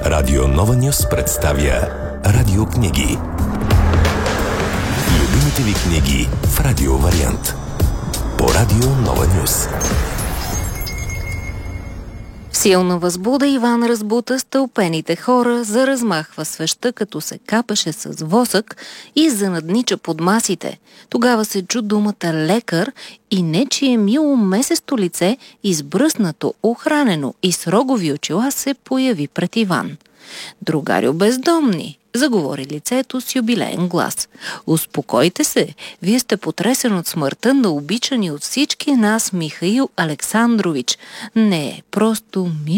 Радио Нова Нюс представя радиокниги. Любимите ви книги в радио вариант. По Радио Нова Нюс. В силна възбуда Иван разбута стълпените хора, заразмахва свеща, като се капеше с восък и занаднича под масите. Тогава се чу думата лекар и нечие мило месесто лице, избръснато, охранено и с рогови очила, се появи пред Иван. „Другарю бездомни“, заговори лицето с юбилеен глас. „Успокойте се, вие сте потресен от смъртта на обичани от всички нас Михаил Александрович. Не, просто